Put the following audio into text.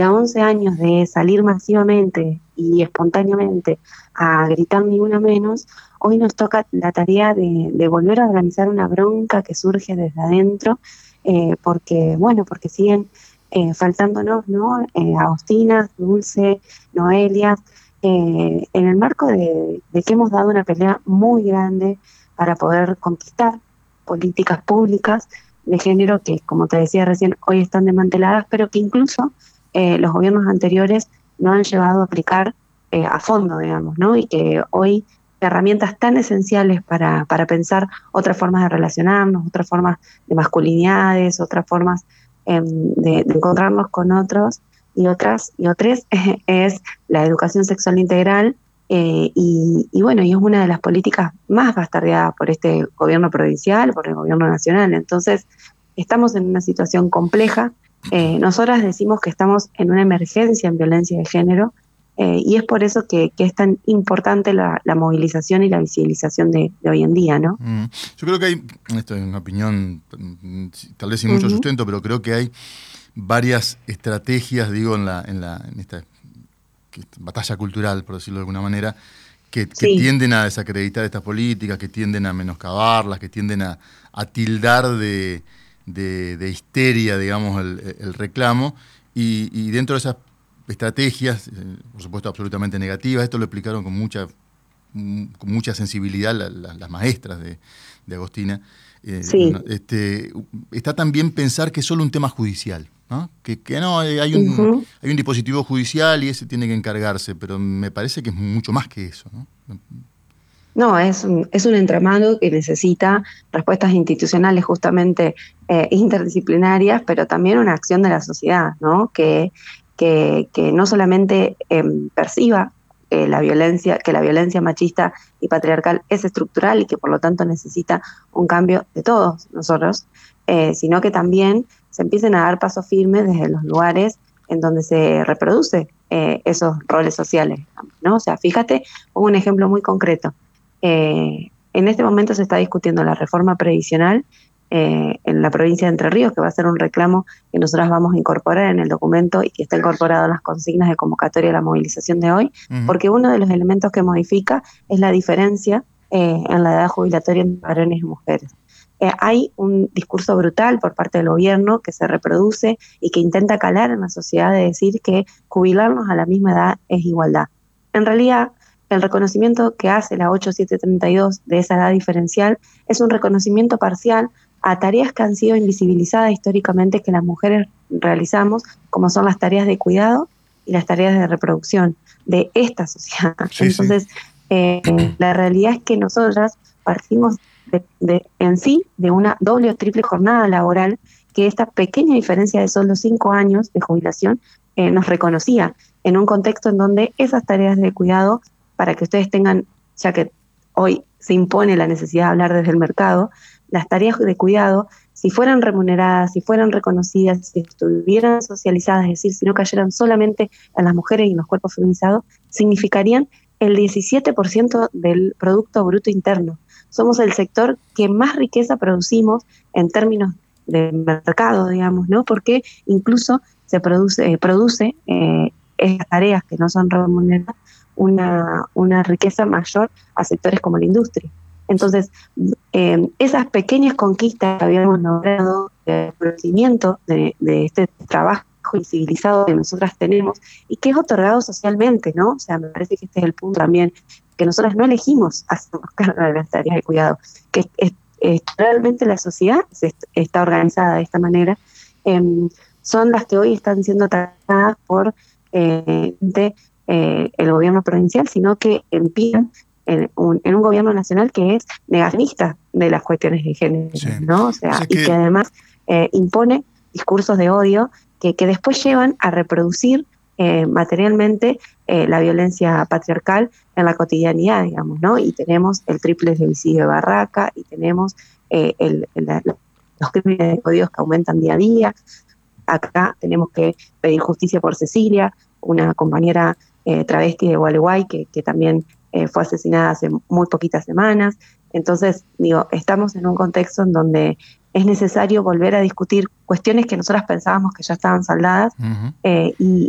a 11 años de salir masivamente y espontáneamente a gritar ni una menos, hoy nos toca la tarea de volver a organizar una bronca que surge desde adentro, porque siguen faltándonos, ¿no? Agostinas, Dulce, Noelia, en el marco de que hemos dado una pelea muy grande para poder conquistar políticas públicas de género que, como te decía recién, hoy están desmanteladas, pero que incluso los gobiernos anteriores no han llevado a aplicar a fondo, digamos, ¿no? Y que hoy herramientas tan esenciales para pensar otras formas de relacionarnos, otras formas de masculinidades, otras formas de encontrarnos con otros y otras, es la educación sexual integral, y bueno, y es una de las políticas más bastardeadas por este gobierno provincial, por el gobierno nacional. Entonces, estamos en una situación compleja. Nosotras decimos que estamos en una emergencia en violencia de género, y es por eso que es tan importante la movilización y la visibilización de hoy en día, ¿no? Yo creo que hay, esto es una opinión tal vez sin mucho Uh-huh. sustento, pero creo que hay varias estrategias, digo, en esta batalla cultural, por decirlo de alguna manera, que Sí. tienden a desacreditar estas políticas, que tienden a menoscabarlas, que tienden a tildar de histeria, digamos, el reclamo. Y dentro de esas estrategias, por supuesto, absolutamente negativas, esto lo explicaron con mucha sensibilidad las maestras de Agostina. Sí. Está también pensar que es solo un tema judicial, ¿no? Que no, Uh-huh. hay un dispositivo judicial y ese tiene que encargarse, pero me parece que es mucho más que eso, ¿no? No, es un entramado que necesita respuestas institucionales justamente interdisciplinarias, pero también una acción de la sociedad, ¿no? Que no solamente perciba que la violencia machista y patriarcal es estructural y que por lo tanto necesita un cambio de todos nosotros, sino que también se empiecen a dar pasos firmes desde los lugares en donde se reproduce esos roles sociales, ¿no? O sea, fíjate, pongo un ejemplo muy concreto. En este momento se está discutiendo la reforma previsional en la provincia de Entre Ríos, que va a ser un reclamo que nosotras vamos a incorporar en el documento y que está incorporado en las consignas de convocatoria de la movilización de hoy, Uh-huh. porque uno de los elementos que modifica es la diferencia en la edad jubilatoria entre varones y mujeres. Hay un discurso brutal por parte del gobierno que se reproduce y que intenta calar en la sociedad de decir que jubilarnos a la misma edad es igualdad. En realidad, el reconocimiento que hace la 8732 de esa edad diferencial es un reconocimiento parcial a tareas que han sido invisibilizadas históricamente que las mujeres realizamos, como son las tareas de cuidado y las tareas de reproducción de esta sociedad. Sí, sí. Entonces, la realidad es que nosotras partimos en sí de una doble o triple jornada laboral, que esta pequeña diferencia de solo 5 años de jubilación nos reconocía en un contexto en donde esas tareas de cuidado, para que ustedes tengan, ya que hoy se impone la necesidad de hablar desde el mercado, las tareas de cuidado, si fueran remuneradas, si fueran reconocidas, si estuvieran socializadas, es decir, si no cayeran solamente en las mujeres y en los cuerpos feminizados, significarían el 17% del Producto Bruto Interno. Somos el sector que más riqueza producimos en términos de mercado, digamos, ¿no? Porque incluso se produce esas tareas que no son remuneradas una riqueza mayor a sectores como la industria. Entonces, esas pequeñas conquistas que habíamos logrado de conocimiento de este trabajo civilizado que nosotras tenemos y que es otorgado socialmente, ¿no? O sea, me parece que este es el punto también, que nosotras no elegimos hacernos cargo de las tareas de cuidado, que realmente la sociedad está organizada de esta manera, son las que hoy están siendo atacadas por el gobierno provincial, sino que empiezan en un gobierno nacional que es negacionista de las cuestiones de género, Sí. ¿no? O sea, O sea y que además impone discursos de odio que después llevan a reproducir materialmente la violencia patriarcal en la cotidianidad, digamos, ¿no? Y tenemos el triple femicidio de Barraca y tenemos los crímenes de odios que aumentan día a día. Acá tenemos que pedir justicia por Cecilia, una compañera travesti de Gualeguay que también fue asesinada hace muy poquitas semanas. Entonces, digo, estamos en un contexto en donde es necesario volver a discutir cuestiones que nosotras pensábamos que ya estaban saldadas, uh-huh. y